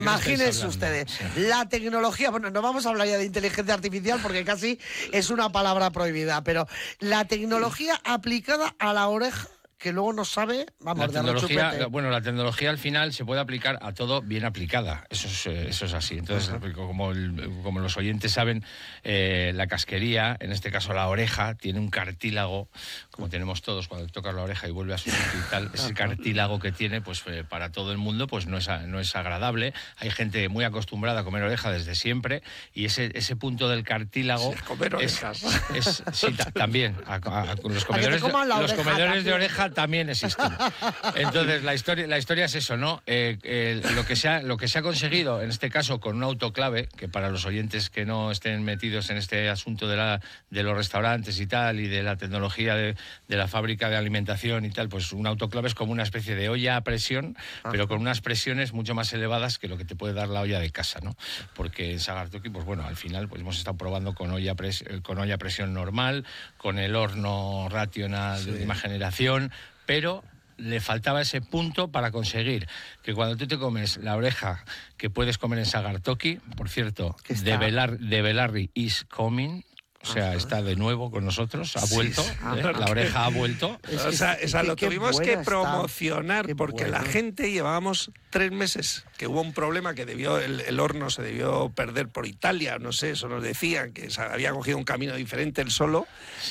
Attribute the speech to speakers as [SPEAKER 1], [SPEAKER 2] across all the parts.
[SPEAKER 1] Imagínense ustedes, la tecnología, bueno, no vamos a hablar ya de inteligencia artificial porque casi es una palabra prohibida, pero la tecnología aplicada a la oreja, que luego no sabe, vamos, de rechupete.
[SPEAKER 2] Bueno, la tecnología al final se puede aplicar a todo bien aplicada, eso es así. Entonces, como los oyentes saben, la casquería, en este caso la oreja, tiene un cartílago, como tenemos todos cuando tocas la oreja y vuelve a su sitio y tal, ese cartílago que tiene, pues para todo el mundo, pues no es agradable. Hay gente muy acostumbrada a comer oreja desde siempre y ese punto del cartílago...
[SPEAKER 3] Sí, comer orejas.
[SPEAKER 2] Sí, también. Los comedores de oreja también existen. Entonces la historia es eso, ¿no? Lo que se ha conseguido en este caso con un autoclave, que para los oyentes que no estén metidos en este asunto de los restaurantes y tal, y de la tecnología de la fábrica de alimentación y tal, pues un autoclave es como una especie de olla a presión, pero con unas presiones mucho más elevadas que lo que te puede dar la olla de casa, ¿no? Porque en Sagartoki, pues bueno, al final pues hemos estado probando con olla a presión normal, con el horno Rational de última generación, pero le faltaba ese punto para conseguir que cuando tú te comes la oreja que puedes comer en Sagartoki, por cierto, de Belarri is coming. O sea, está de nuevo con nosotros, ha vuelto, la oreja ha vuelto.
[SPEAKER 3] O sea, lo tuvimos que promocionar porque la gente llevábamos 3 meses, que hubo un problema que el horno se debió perder por Italia, no sé, eso nos decían, que había cogido un camino diferente él solo,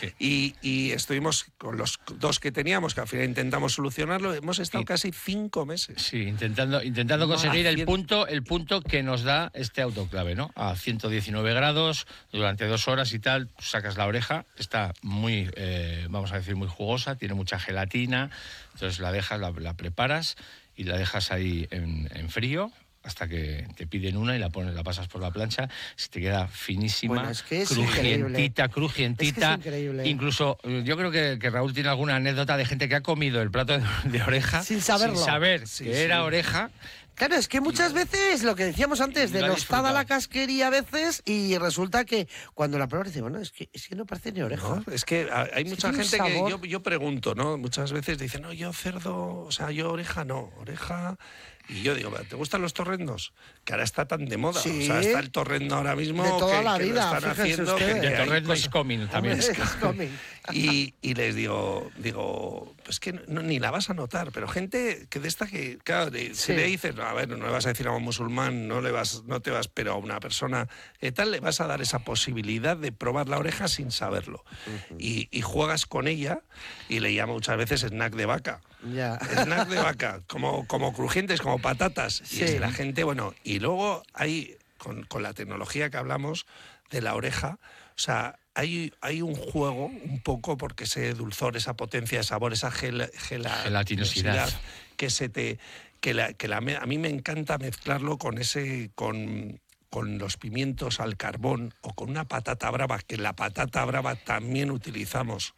[SPEAKER 3] y estuvimos con los 2 que teníamos, que al final intentamos solucionarlo, hemos estado casi 5 meses.
[SPEAKER 2] Sí, intentando conseguir el punto que nos da este autoclave, ¿no? A 119 grados, durante 2 horas y tal, sacas la oreja, está muy, vamos a decir, muy jugosa, tiene mucha gelatina, entonces la dejas, la preparas y la dejas ahí en frío hasta que te piden una y la pasas por la plancha, se te queda finísima,
[SPEAKER 1] bueno, es que es
[SPEAKER 2] crujientita.
[SPEAKER 1] Es que es increíble.
[SPEAKER 2] Incluso yo creo que Raúl tiene alguna anécdota de gente que ha comido el plato de oreja
[SPEAKER 1] sin saber
[SPEAKER 2] que era oreja.
[SPEAKER 1] Claro, es que muchas veces, lo que decíamos antes, denostada la casquería a veces, y resulta que cuando la pruebas dice, bueno, es que no parece ni oreja.
[SPEAKER 3] No, es que hay mucha gente que yo pregunto, ¿no? Muchas veces dicen, no, yo cerdo, o sea, yo oreja no, oreja... Y yo digo, ¿te gustan los torrendos? Que ahora está tan de moda.
[SPEAKER 1] Sí.
[SPEAKER 3] O sea, está el torrendo ahora mismo
[SPEAKER 1] de toda la vida,
[SPEAKER 3] lo están haciendo.
[SPEAKER 2] El torrendo es coming también.
[SPEAKER 1] Es coming.
[SPEAKER 3] Y les digo, pues que ni la vas a notar, pero gente que de esta que, claro, si le dices, no, a ver, no le vas a decir a un musulmán, no te vas, pero a una persona tal, le vas a dar esa posibilidad de probar la oreja sin saberlo. Y juegas con ella y le llamo muchas veces snack de vaca. Snack de vaca, como crujientes, como patatas. Sí. Y la gente, bueno, y luego hay, con la tecnología que hablamos de la oreja, o sea, hay un juego un poco porque ese dulzor, esa potencia de sabor, esa gelatinosidad a mí me encanta mezclarlo con los pimientos al carbón o con una patata brava, que la patata brava también utilizamos,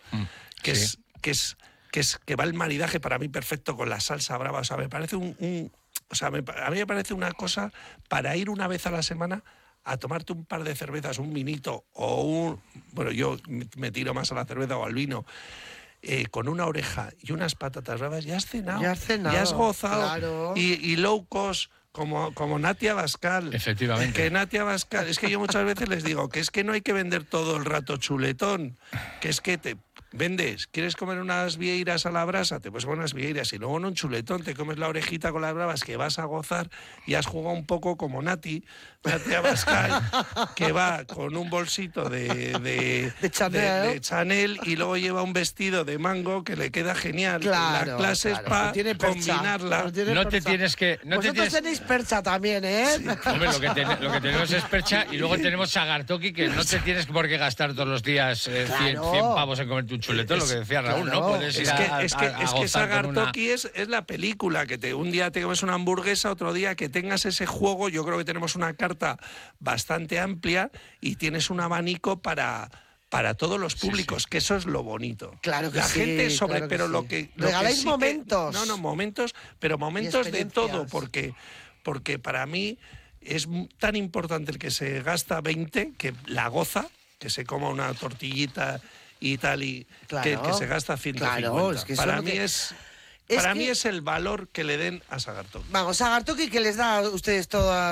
[SPEAKER 3] que va el maridaje para mí perfecto con la salsa brava. O sea, me parece a mí me parece una cosa para ir una vez a la semana a tomarte un par de cervezas, un vinito bueno, yo me tiro más a la cerveza o al vino, con una oreja y unas patatas bravas, ya has cenado, ya has gozado, claro. Y low cost, como Natia Bascal.
[SPEAKER 2] Efectivamente.
[SPEAKER 3] Que Natia Bascal, es que yo muchas veces les digo que es que no hay que vender todo el rato chuletón, que es que te vendes, ¿quieres comer unas vieiras a la brasa? Te puedes comer unas vieiras y luego en un chuletón te comes la orejita con las bravas, que vas a gozar, y has jugado un poco como Natia Bascal, que va con un bolsito de Chanel y luego lleva un vestido de mango que le queda genial.
[SPEAKER 1] Claro,
[SPEAKER 3] la clase es para combinarla.
[SPEAKER 2] No te tienes que...
[SPEAKER 1] Vosotros tenéis percha también, ¿eh?
[SPEAKER 2] Sí. Hombre, lo que tenemos es percha, y luego tenemos Sagartoki, que no te tienes por qué gastar todos los días 100 pavos en comerte un chuletón, lo que decía Raúl, ¿no? Puedes ir
[SPEAKER 3] es que Sagartoki es la película, que un día te comes una hamburguesa, otro día que tengas ese juego. Yo creo que tenemos una carta bastante amplia y tienes un abanico para todos los públicos, que eso es lo bonito.
[SPEAKER 1] Claro que
[SPEAKER 3] la gente
[SPEAKER 1] claro
[SPEAKER 3] pero
[SPEAKER 1] que
[SPEAKER 3] lo que
[SPEAKER 1] regaláis
[SPEAKER 3] sí
[SPEAKER 1] momentos.
[SPEAKER 3] Momentos, pero momentos de todo, porque para mí es tan importante el que se gasta 20, que la goza, que se coma una tortillita y tal, y claro, que se gasta 150.
[SPEAKER 1] Claro, es que
[SPEAKER 3] para mí es Para mí es el valor que le den a Sagartoki.
[SPEAKER 1] Vamos, Sagartoki, que les da a ustedes toda